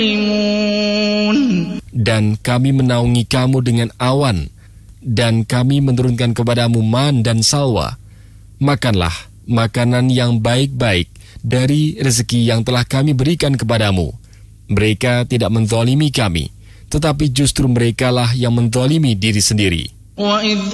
Dan kami menaungi kamu dengan awan, dan kami menurunkan kepadamu man dan salwa. Makanlah makanan yang baik-baik dari rezeki yang telah kami berikan kepadamu. Mereka tidak menzalimi kami, tetapi justru merekalah yang menzalimi diri sendiri.